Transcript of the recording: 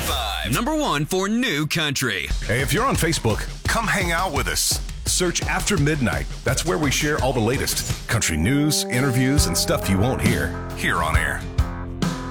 105.5. Number one for new country. Hey, if you're on Facebook, come hang out with us. Search After Midnight. That's where we share all the latest country news, interviews, and stuff you won't hear here on air.